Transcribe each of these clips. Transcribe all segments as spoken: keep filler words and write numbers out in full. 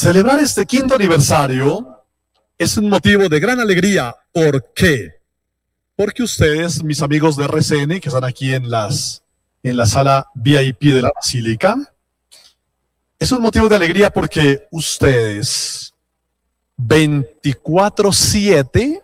Celebrar este quinto aniversario es un motivo de gran alegría. ¿Por qué? Porque ustedes, mis amigos de R C N, que están aquí en, las, en la sala V I P de la Basílica, es un motivo de alegría porque ustedes veinticuatro siete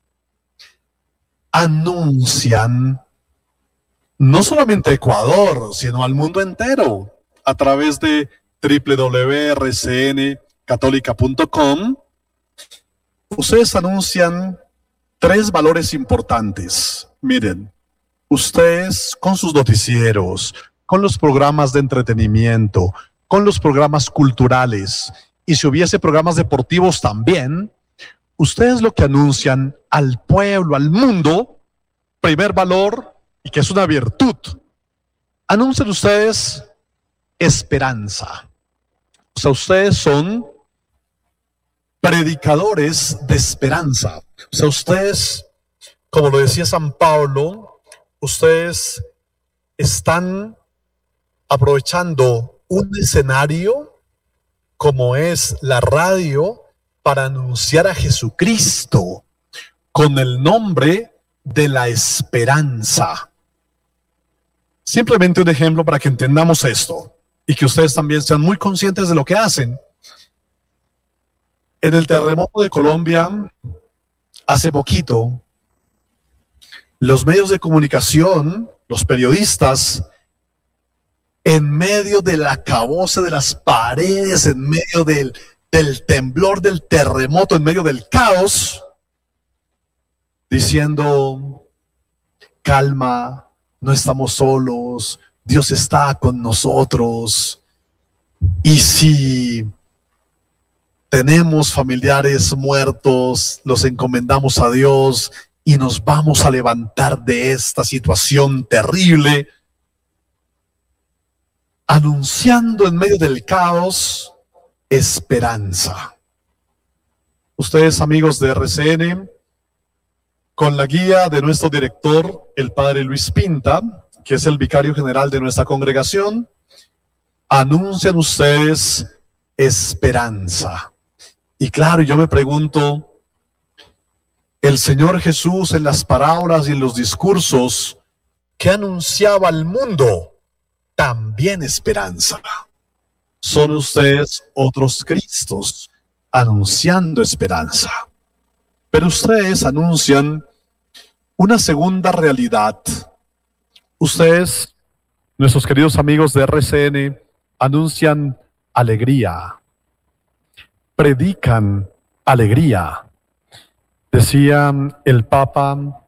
anuncian no solamente a Ecuador, sino al mundo entero a través de doble u doble u doble u punto r c n católica punto com. Ustedes anuncian tres valores importantes. Miren, ustedes con sus noticieros, con los programas de entretenimiento, con los programas culturales, y si hubiese programas deportivos también, ustedes lo que anuncian al pueblo, al mundo, primer valor, y que es una virtud, anuncian ustedes esperanza. O sea, ustedes son predicadores de esperanza. O sea, ustedes, como lo decía San Pablo, ustedes están aprovechando un escenario como es la radio para anunciar a Jesucristo con el nombre de la esperanza. Simplemente un ejemplo para que entendamos esto y que ustedes también sean muy conscientes de lo que hacen. En el terremoto de Colombia, hace poquito, los medios de comunicación, los periodistas, en medio del acabose de las paredes, en medio del, del temblor, del terremoto, en medio del caos, diciendo, calma, no estamos solos, Dios está con nosotros. Y si tenemos familiares muertos, los encomendamos a Dios y nos vamos a levantar de esta situación terrible, anunciando en medio del caos esperanza. Ustedes, amigos de R C N, con la guía de nuestro director, el padre Luis Pinta, que es el vicario general de nuestra congregación, anuncian ustedes esperanza. Y claro, yo me pregunto, el Señor Jesús en las parábolas y en los discursos que anunciaba al mundo, también esperanza. Son ustedes otros Cristos anunciando esperanza. Pero ustedes anuncian una segunda realidad. Ustedes, nuestros queridos amigos de R C N, anuncian alegría. Predican alegría. Decía el Papa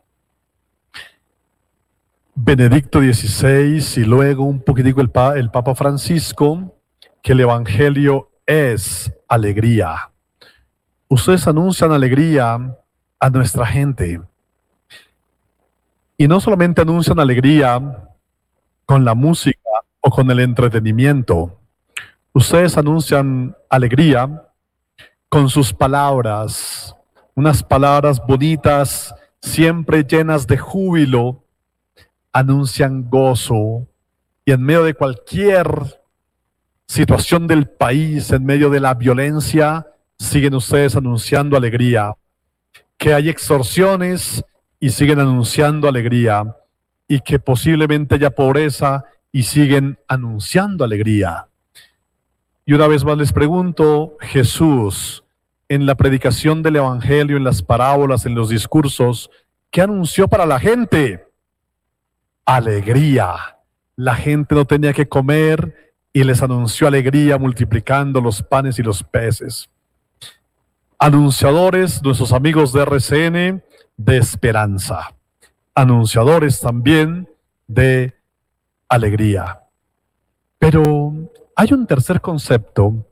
Benedicto dieciséis y luego un poquitico el, pa, el Papa Francisco, que el Evangelio es alegría. Ustedes anuncian alegría a nuestra gente. Y no solamente anuncian alegría con la música o con el entretenimiento. Ustedes anuncian alegría con sus palabras, unas palabras bonitas, siempre llenas de júbilo, anuncian gozo, y en medio de cualquier situación del país, en medio de la violencia, siguen ustedes anunciando alegría. Que hay extorsiones y siguen anunciando alegría, y que posiblemente haya pobreza y siguen anunciando alegría. Y una vez más les pregunto, Jesús, en la predicación del Evangelio, en las parábolas, en los discursos, ¿qué anunció para la gente? Alegría. La gente no tenía que comer y les anunció alegría multiplicando los panes y los peces. Anunciadores, nuestros amigos de R C N, de esperanza. Anunciadores también de alegría. Pero hay un tercer concepto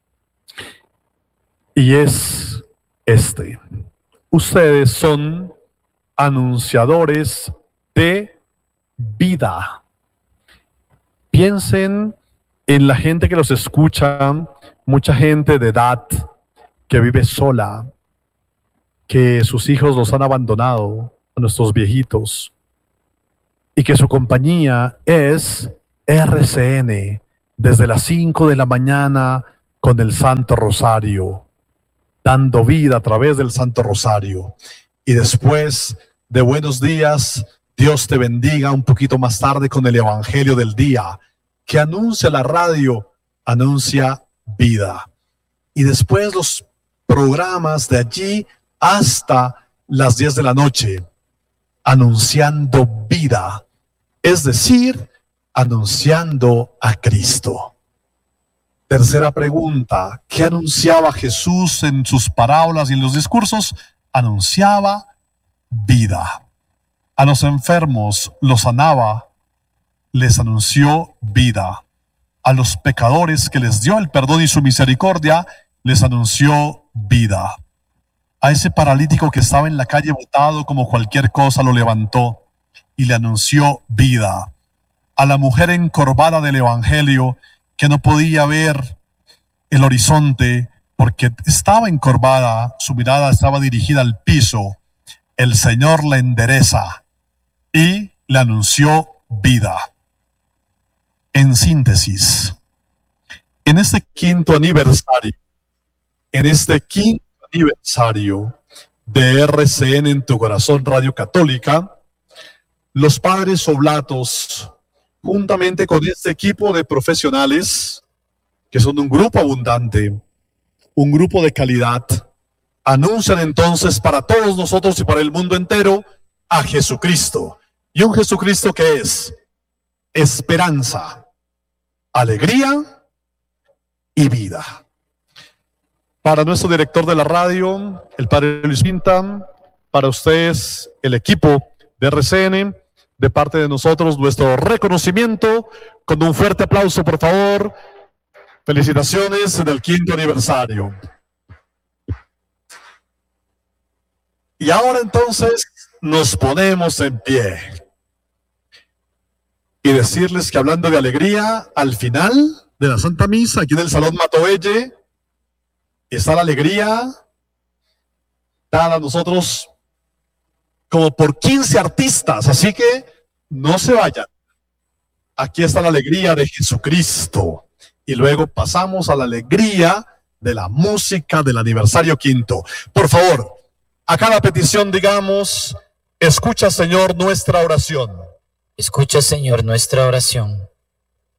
y es este. Ustedes son anunciadores de vida. Piensen en la gente que los escucha, mucha gente de edad que vive sola, que sus hijos los han abandonado, a nuestros viejitos, y que su compañía es R C N, desde las cinco de la mañana con el Santo Rosario, dando vida a través del Santo Rosario. Y después de buenos días, Dios te bendiga un poquito más tarde con el Evangelio del día, que anuncia la radio, anuncia vida. Y después los programas de allí hasta las diez de la noche, anunciando vida, es decir, anunciando a Cristo. Tercera pregunta, ¿qué anunciaba Jesús en sus parábolas y en los discursos? Anunciaba vida. A los enfermos los sanaba, les anunció vida. A los pecadores que les dio el perdón y su misericordia, les anunció vida. A ese paralítico que estaba en la calle botado como cualquier cosa, lo levantó y le anunció vida. A la mujer encorvada del Evangelio, que no podía ver el horizonte porque estaba encorvada, su mirada estaba dirigida al piso, el Señor la endereza y le anunció vida. En síntesis, en este quinto aniversario, en este quinto aniversario de R C N en tu corazón Radio Católica, los padres oblatos, juntamente con este equipo de profesionales, que son un grupo abundante, un grupo de calidad, anuncian entonces para todos nosotros y para el mundo entero a Jesucristo. Y un Jesucristo que es esperanza, alegría y vida. Para nuestro director de la radio, el padre Luis Pinta, para ustedes, el equipo de R C N, de parte de nosotros, nuestro reconocimiento, con un fuerte aplauso, por favor. Felicitaciones en el quinto aniversario. Y ahora entonces nos ponemos en pie. Y decirles que hablando de alegría, al final de la Santa Misa, aquí en el Salón Matoelle, está la alegría dada a nosotros como por quince artistas, así que no se vayan. Aquí está la alegría de Jesucristo. Y luego pasamos a la alegría de la música del aniversario quinto. Por favor, a cada petición digamos, escucha, Señor, nuestra oración. Escucha, Señor, nuestra oración.